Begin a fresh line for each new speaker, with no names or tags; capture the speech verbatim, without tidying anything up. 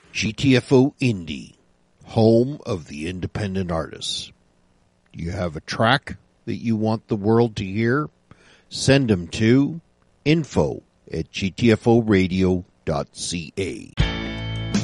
G T F O Indie, home of the independent artists. You have a track that you want the world to hear? Send them to info at g t f o radio dot c a.